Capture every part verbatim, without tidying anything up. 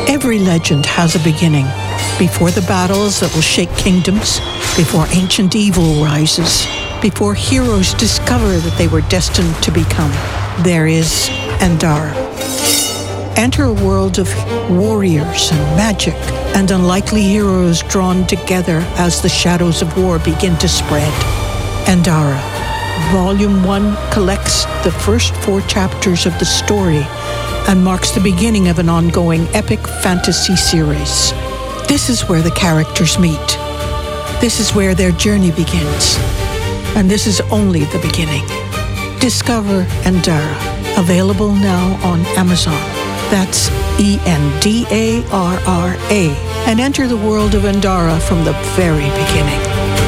Every legend has a beginning. Before the battles that will shake kingdoms, before ancient evil rises, before heroes discover that they were destined to become, there is Andara. Enter a world of warriors and magic and unlikely heroes drawn together as the shadows of war begin to spread. Andara. Volume one collects the first four chapters of the story and marks the beginning of an ongoing epic fantasy series. This is where the characters meet. This is where their journey begins. And this is only the beginning. Discover Andara. Available now on Amazon. That's E N D A R R A. And enter the world of Andara from the very beginning.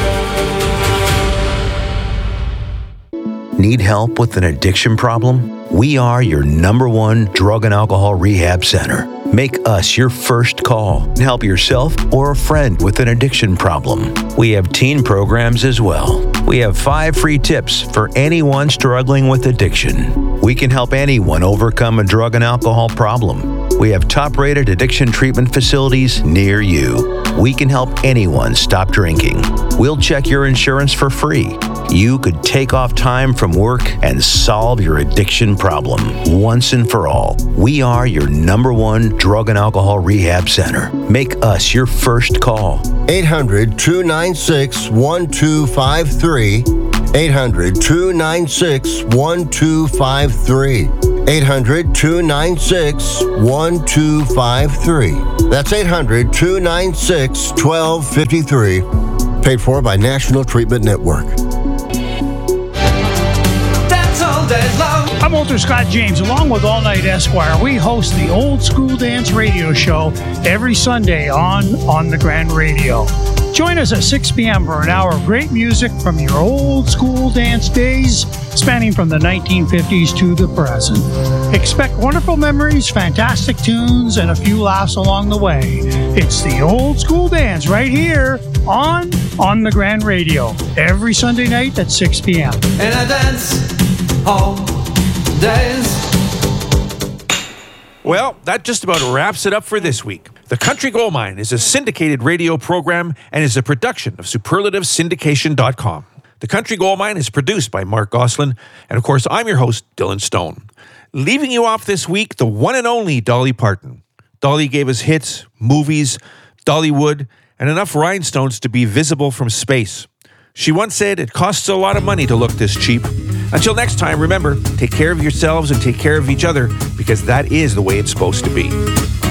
Need help with an addiction problem? We are your number one drug and alcohol rehab center. Make us your first call and help yourself or a friend with an addiction problem. We have teen programs as well. We have five free tips for anyone struggling with addiction. We can help anyone overcome a drug and alcohol problem. We have top-rated addiction treatment facilities near you. We can help anyone stop drinking. We'll check your insurance for free. You could take off time from work and solve your addiction problem once and for all. We are your number one drug and alcohol rehab center. Make us your first call. eight hundred, two nine six, one two five three. eight hundred, two nine six, one two five three. eight hundred, two nine six, one two five three. That's eight hundred, two nine six, one two five three. Paid for by National Treatment Network. I'm Walter Scott James. Along with All Night Esquire, we host the Old School Dance Radio Show every Sunday on On the Grand Radio. Join us at six p.m. for an hour of great music from your old school dance days, spanning from the nineteen fifties to the present. Expect wonderful memories, fantastic tunes, and a few laughs along the way. It's the Old School Dance right here on On the Grand Radio every Sunday night at six p.m. And I dance all days. Well, that just about wraps it up for this week. The Country Gold Mine is a syndicated radio program and is a production of superlative syndication dot com. The Country Gold Mine is produced by Mark Goslin, and of course, I'm your host, Dylan Stone. Leaving you off this week, the one and only Dolly Parton. Dolly gave us hits, movies, Dollywood, and enough rhinestones to be visible from space. She once said, it costs a lot of money to look this cheap. Until next time, remember, take care of yourselves and take care of each other, because that is the way it's supposed to be.